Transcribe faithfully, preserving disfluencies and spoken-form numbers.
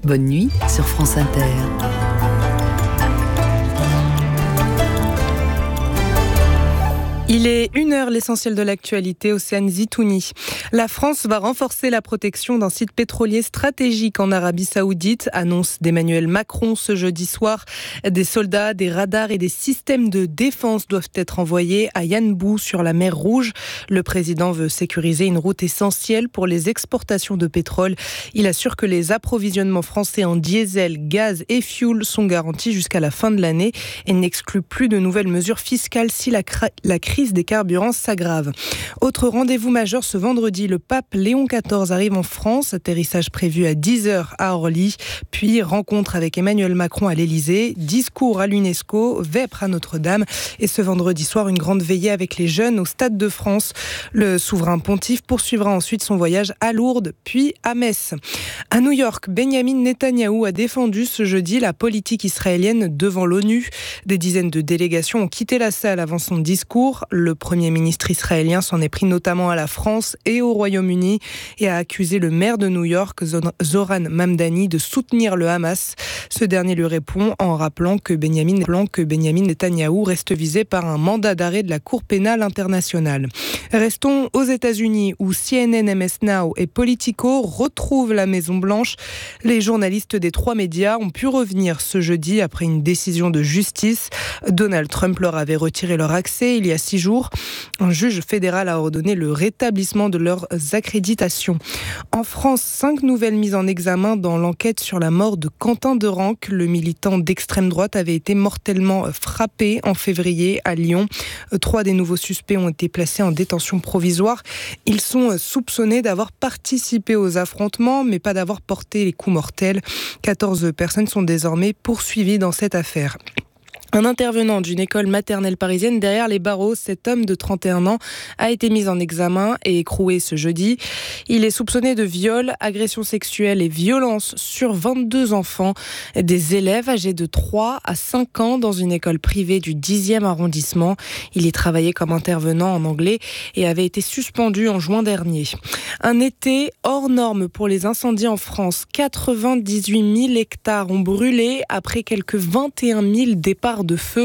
Bonne nuit sur France Inter. Il est une heure, l'essentiel de l'actualité, Océane Zitouni. La France va renforcer la protection d'un site pétrolier stratégique en Arabie Saoudite, annonce d'Emmanuel Macron ce jeudi soir. Des soldats, des radars et des systèmes de défense doivent être envoyés à Yanbu sur la mer Rouge. Le président veut sécuriser une route essentielle pour les exportations de pétrole. Il assure que les approvisionnements français en diesel, gaz et fuel sont garantis jusqu'à la fin de l'année et n'exclut plus de nouvelles mesures fiscales si la, cra- la crise des carburants s'aggrave. Autre rendez-vous majeur ce vendredi, le pape Léon quatorze arrive en France, atterrissage prévu à dix heures à Orly, puis rencontre avec Emmanuel Macron à l'Élysée, discours à l'UNESCO, vêpres à Notre-Dame et ce vendredi soir une grande veillée avec les jeunes au Stade de France. Le souverain pontife poursuivra ensuite son voyage à Lourdes, puis à Metz. À New York, Benjamin Netanyahou a défendu ce jeudi la politique israélienne devant l'ONU. Des dizaines de délégations ont quitté la salle avant son discours. Le Premier ministre israélien s'en est pris notamment à la France et au Royaume-Uni et a accusé le maire de New York, Zoran Mamdani, de soutenir le Hamas. Ce dernier lui répond en rappelant que Benjamin, que Benjamin Netanyahou reste visé par un mandat d'arrêt de la Cour pénale internationale. Restons aux États-Unis où C N N, M S Now et Politico retrouvent la Maison-Blanche. Les journalistes des trois médias ont pu revenir ce jeudi après une décision de justice. Donald Trump leur avait retiré leur accès il y a six jours. Un juge fédéral a ordonné le rétablissement de leurs accréditations. En France, cinq nouvelles mises en examen dans l'enquête sur la mort de Quentin Derenque. Le militant d'extrême droite avait été mortellement frappé en février à Lyon. Trois des nouveaux suspects ont été placés en détention provisoire. Ils sont soupçonnés d'avoir participé aux affrontements, mais pas d'avoir porté les coups mortels. quatorze personnes sont désormais poursuivies dans cette affaire. Un intervenant d'une école maternelle parisienne derrière les barreaux, cet homme de trente et un ans a été mis en examen et écroué ce jeudi. Il est soupçonné de viol, agression sexuelle et violence sur vingt-deux enfants, des élèves âgés de trois à cinq ans dans une école privée du dixième arrondissement. Il y travaillait comme intervenant en anglais et avait été suspendu en juin dernier. Un été hors norme pour les incendies en France. quatre-vingt-dix-huit mille hectares ont brûlé après quelques vingt et un mille départs de feu